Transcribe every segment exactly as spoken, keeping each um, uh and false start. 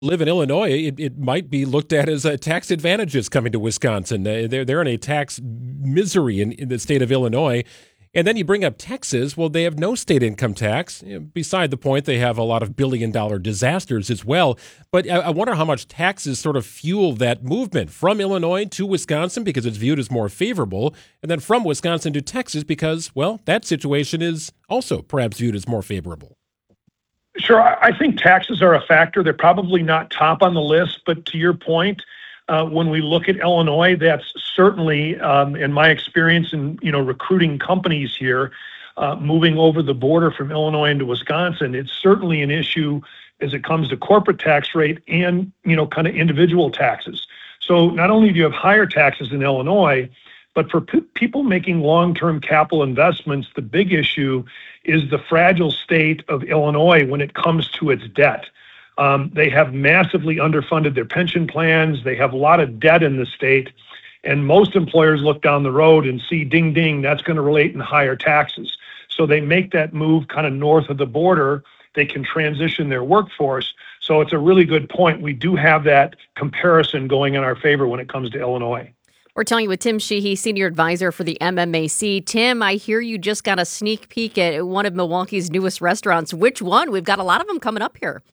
live in Illinois, it, it might be looked at as a tax advantages coming to Wisconsin. Uh, they're they're in a tax misery in, in the state of Illinois. And then you bring up Texas. Well, they have no state income tax. You know, beside the point, they have a lot of billion dollar disasters as well. But I, I wonder how much taxes sort of fuel that movement from Illinois to Wisconsin because it's viewed as more favorable, and then from Wisconsin to Texas because, well, that situation is also perhaps viewed as more favorable. Sure. I I think taxes are a factor. They're probably not top on the list, but to your point, uh, when we look at Illinois, that's certainly, um, in my experience in you know recruiting companies here, uh, moving over the border from Illinois into Wisconsin, it's certainly an issue as it comes to corporate tax rate and you know kind of individual taxes. So not only do you have higher taxes in Illinois, but for pe- people making long-term capital investments, the big issue is the fragile state of Illinois when it comes to its debt. Um, they have massively underfunded their pension plans. They have a lot of debt in the state. And most employers look down the road and see, ding, ding, that's going to relate in higher taxes. So they make that move kind of north of the border. They can transition their workforce. So it's a really good point. We do have that comparison going in our favor when it comes to Illinois. We're telling you with Tim Sheehy, Senior Advisor for the M M A C. Tim, I hear you just got a sneak peek at one of Milwaukee's newest restaurants. Which one? We've got a lot of them coming up here.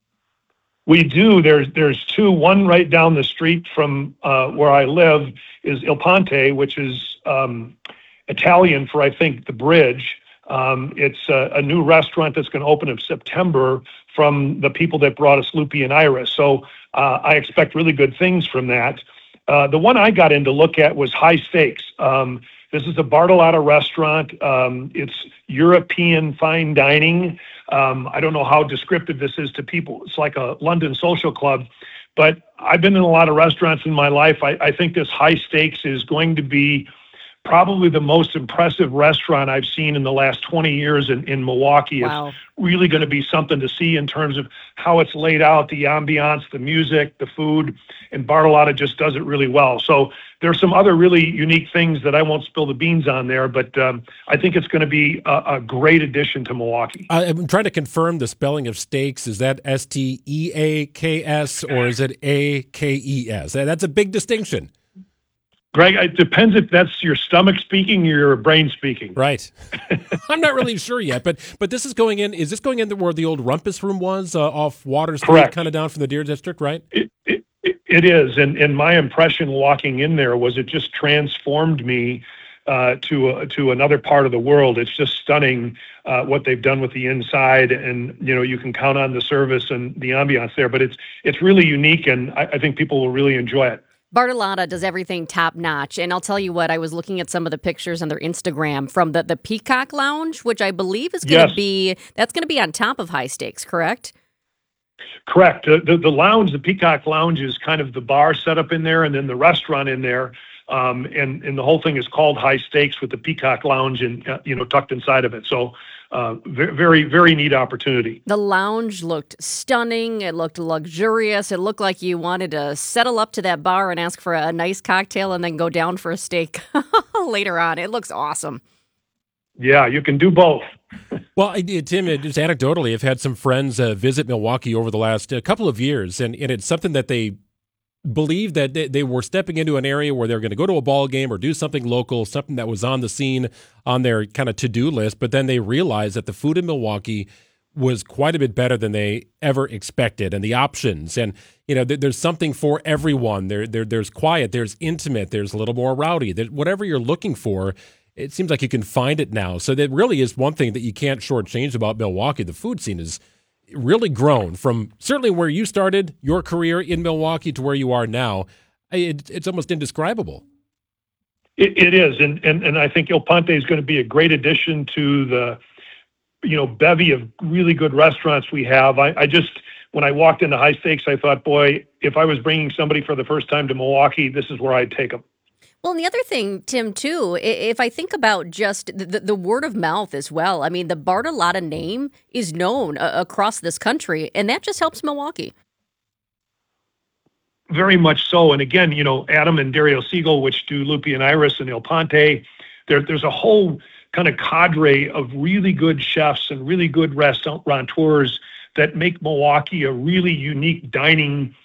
We do. There's there's two. One right down the street from uh, where I live is Il Ponte, which is um, Italian for, I think, the bridge. Um, it's a, a new restaurant that's going to open in September from the people that brought us Loopy and Iris. So uh, I expect really good things from that. Uh, the one I got in to look at was High Stakes. Um, this is a Bartolotta restaurant. Um, it's European fine dining. Um, I don't know how descriptive this is to people. It's like a London social club. But I've been in a lot of restaurants in my life. I, I think this High Stakes is going to be probably the most impressive restaurant I've seen in the last twenty years in, in Milwaukee. Wow. It's really going to be something to see in terms of how it's laid out, the ambiance, the music, the food, and Bartolotta just does it really well. So there's some other really unique things that I won't spill the beans on there, but um, I think it's going to be a, a great addition to Milwaukee. I'm trying to confirm the spelling of steaks. Is that S T E A K S or is it A K E S? That's a big distinction. Greg, it depends if that's your stomach speaking or your brain speaking. Right. I'm not really sure yet, but but this is going in. Is this going in where the old Rumpus Room was uh, off Water Street, Correct. kind of down from the Deer District, right? It, it, it is, and and my impression walking in there was it just transformed me uh, to a, to another part of the world. It's just stunning uh, what they've done with the inside, and you know you can count on the service and the ambiance there. But it's it's really unique, and I, I think people will really enjoy it. Bartolotta does everything top notch. And I'll tell you what, I was looking at some of the pictures on their Instagram from the, the Peacock Lounge, which I believe is going to Yes. be, that's going to be on top of High Stakes, correct? Correct. The, the the lounge, the Peacock Lounge, is kind of the bar set up in there, and then the restaurant in there, um, and and the whole thing is called High Stakes with the Peacock Lounge and uh, you know tucked inside of it. So, uh, very very very neat opportunity. The lounge looked stunning. It looked luxurious. It looked like you wanted to settle up to that bar and ask for a nice cocktail and then go down for a steak later on. It looks awesome. Yeah, you can do both. Well, I, Tim, just anecdotally, I've had some friends uh, visit Milwaukee over the last uh, couple of years, and, and it's something that they believed that they, they were stepping into an area where they're going to go to a ball game or do something local, something that was on the scene on their kind of to-do list, but then they realized that the food in Milwaukee was quite a bit better than they ever expected, and the options, and you know, th- there's something for everyone. There, there, there's quiet, there's intimate, there's a little more rowdy. There, whatever you're looking for, it seems like you can find it now. So that really is one thing that you can't shortchange about Milwaukee. The food scene has really grown from certainly where you started your career in Milwaukee to where you are now. It, it's almost indescribable. It, it is, and, and and I think Il Ponte is going to be a great addition to the, you know, bevy of really good restaurants we have. I, I just, when I walked into High Stakes, I thought, boy, if I was bringing somebody for the first time to Milwaukee, this is where I'd take them. Well, and the other thing, Tim, too, i- if I think about just the, the, the word of mouth as well, I mean, the Bartolotta name is known uh, across this country, and that just helps Milwaukee. Very much so. And again, you know, Adam and Dario Siegel, which do Loopy and Iris and Il Ponte, there, there's a whole kind of cadre of really good chefs and really good restaurateurs that make Milwaukee a really unique dining